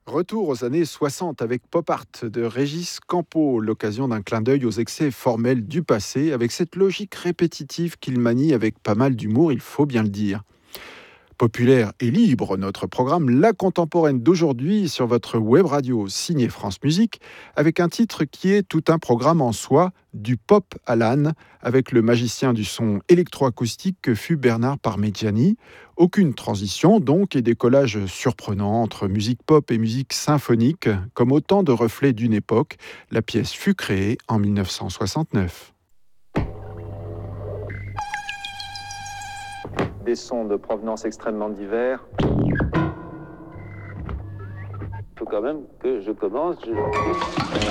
Retour aux années 60 avec Pop Art de Régis Campo, l'occasion d'un clin d'œil aux excès formels du passé, avec cette logique répétitive qu'il manie avec pas mal d'humour, il faut bien le dire. Populaire et libre, notre programme La Contemporaine d'aujourd'hui sur votre web radio signée France Musique, avec un titre qui est tout un programme en soi, du pop à l'âne, avec le magicien du son électroacoustique que fut Bernard Parmigiani. Aucune transition donc et décollage surprenant entre musique pop et musique symphonique, comme autant de reflets d'une époque. La pièce fut créée en 1969. Des sons de provenance extrêmement divers. Il faut quand même que je commence.